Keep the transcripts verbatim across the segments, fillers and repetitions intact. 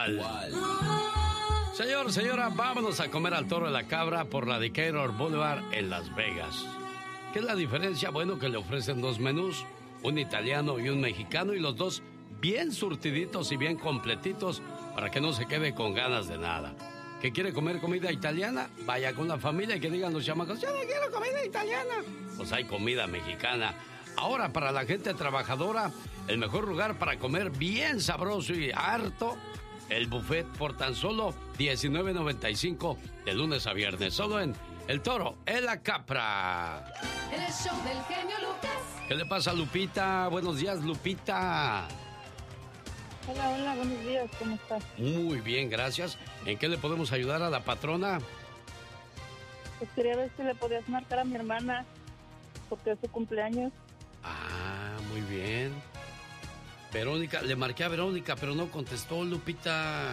igual. Señor, señora, vámonos a comer al Toro de la Cabra por la Decatur Boulevard en Las Vegas. ¿Qué es la diferencia? Bueno, que le ofrecen dos menús, un italiano y un mexicano, y los dos bien surtiditos y bien completitos para que no se quede con ganas de nada. ¿Que quiere comer comida italiana? Vaya con la familia y que digan los chamacos, yo no quiero comida italiana. Pues hay comida mexicana. Ahora, para la gente trabajadora, el mejor lugar para comer bien sabroso y harto, el buffet por tan solo diecinueve noventa y cinco de lunes a viernes, solo en El Toro, en la Capra. El show del genio Lucas. ¿Qué le pasa, Lupita? Buenos días, Lupita. Hola, hola, buenos días, ¿cómo estás? Muy bien, gracias. ¿En qué le podemos ayudar a la patrona? Pues quería ver si le podías marcar a mi hermana, porque es su cumpleaños. Ah, muy bien. Verónica, le marqué a Verónica, pero no contestó, Lupita. Ah,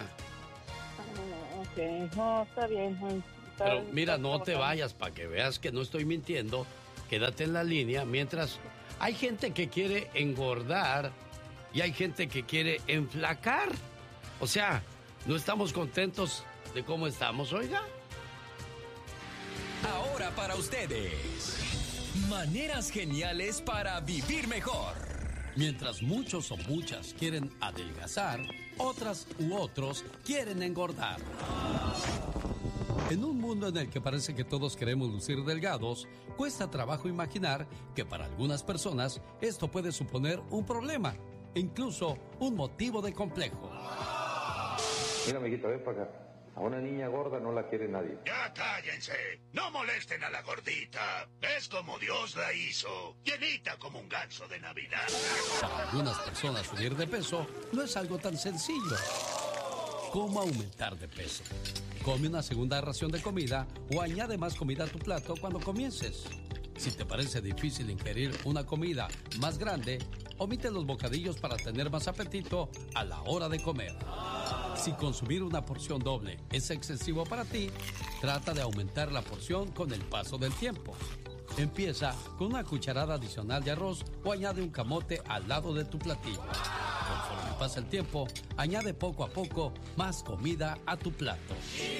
ok, no, está bien. Está, Pero mira, está no te trabajando. vayas para que veas que no estoy mintiendo. Quédate en la línea mientras hay gente que quiere engordar y hay gente que quiere enflacar. O sea, no estamos contentos de cómo estamos, oiga. Ahora para ustedes, maneras geniales para vivir mejor. Mientras muchos o muchas quieren adelgazar, otras u otros quieren engordar. En un mundo en el que parece que todos queremos lucir delgados, cuesta trabajo imaginar que para algunas personas esto puede suponer un problema, incluso un motivo de complejo. Mira, amiguito, ven para acá. A una niña gorda no la quiere nadie. Ya cállense. No molesten a la gordita. ¿Ves cómo Dios la hizo? Llenita como un ganso de Navidad. Para algunas personas subir de peso no es algo tan sencillo. ¿Cómo aumentar de peso? Come una segunda ración de comida o añade más comida a tu plato cuando comiences. Si te parece difícil ingerir una comida más grande, omite los bocadillos para tener más apetito a la hora de comer. Si consumir una porción doble es excesivo para ti, trata de aumentar la porción con el paso del tiempo. Empieza con una cucharada adicional de arroz o añade un camote al lado de tu platillo. Conforme pasa el tiempo, añade poco a poco más comida a tu plato.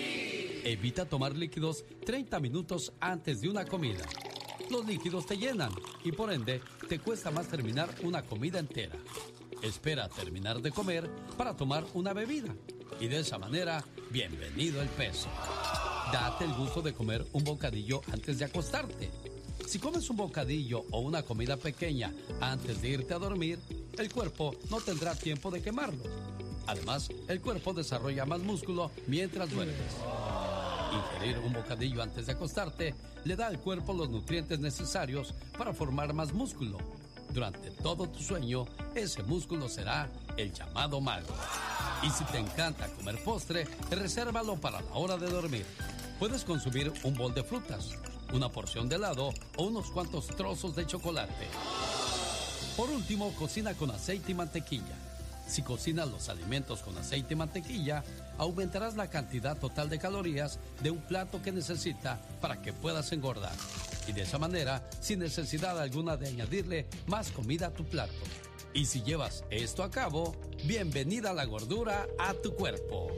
Evita tomar líquidos treinta minutos antes de una comida. Los líquidos te llenan y por ende te cuesta más terminar una comida entera. Espera a terminar de comer para tomar una bebida y de esa manera, bienvenido el peso. Date el gusto de comer un bocadillo antes de acostarte. Si comes un bocadillo o una comida pequeña antes de irte a dormir, el cuerpo no tendrá tiempo de quemarlo. Además, el cuerpo desarrolla más músculo mientras duermes. Ingerir un bocadillo antes de acostarte le da al cuerpo los nutrientes necesarios para formar más músculo. Durante todo tu sueño, ese músculo será el llamado mago. Y si te encanta comer postre, resérvalo para la hora de dormir. Puedes consumir un bol de frutas, una porción de helado o unos cuantos trozos de chocolate. Por último, cocina con aceite y mantequilla. Si cocinas los alimentos con aceite y mantequilla, aumentarás la cantidad total de calorías de un plato que necesita para que puedas engordar. Y de esa manera, sin necesidad alguna de añadirle más comida a tu plato. Y si llevas esto a cabo, bienvenida la gordura a tu cuerpo.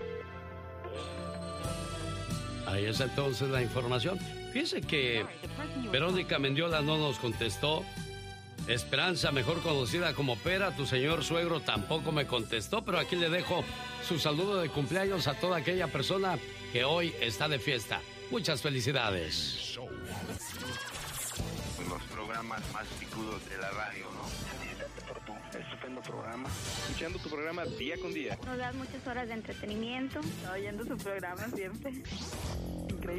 Ahí es entonces la información. Fíjese que Verónica Mendiola no nos contestó. Esperanza, mejor conocida como Pera, tu señor suegro, tampoco me contestó, pero aquí le dejo su saludo de cumpleaños a toda aquella persona que hoy está de fiesta. Muchas felicidades. Los programas más picudos de la radio, ¿no? Felicidades por tu estupendo programa. Escuchando tu programa día con día. Nos das muchas horas de entretenimiento. Oyendo su programa siempre. Increíble.